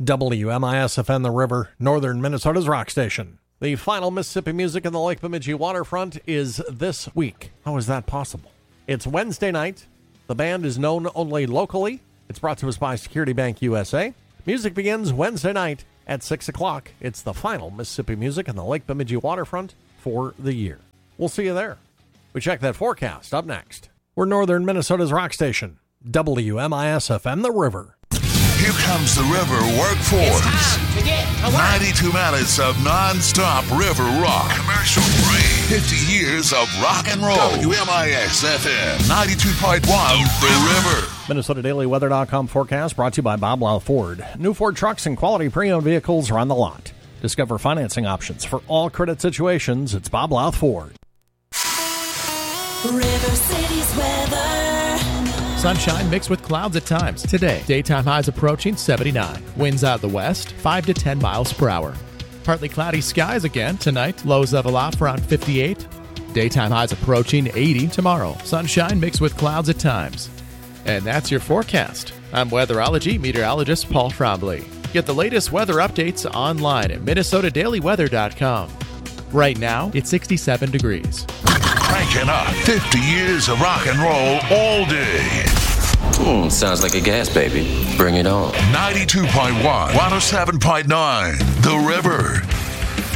WMIS-FM The River, northern Minnesota's rock station. The final Mississippi Music in the Lake Bemidji waterfront is this week. How is that possible? It's Wednesday night. The band is known only locally. It's brought to us by Security Bank USA. Music begins Wednesday night at 6 o'clock. It's the final Mississippi Music in the Lake Bemidji waterfront for the year. We'll see you there. We check that forecast up next. We're northern Minnesota's rock station, WMIS-FM The River. Here comes the River Workforce. It's time to get to work. 92 minutes of non-stop river rock. Commercial free. 50 years of rock and roll. WMIS-FM 92.1 The River. MinnesotaDailyWeather.com forecast brought to you by Bob Louth Ford. New Ford trucks and quality pre-owned vehicles are on the lot. Discover financing options for all credit situations. It's Bob Louth Ford. River City's weather. Sunshine mixed with clouds at times. Today, daytime highs approaching 79. Winds out of the west, 5 to 10 miles per hour. Partly cloudy skies again tonight. Lows level off around 58. Daytime highs approaching 80 tomorrow. Sunshine mixed with clouds at times. And that's your forecast. I'm weatherology meteorologist Paul Trombley. Get the latest weather updates online at MinnesotaDailyWeather.com. Right now, it's 67 degrees. Cranking up 50 years of rock and roll all day. Sounds like a gas baby. Bring it on. 92.1, 107.9, The River.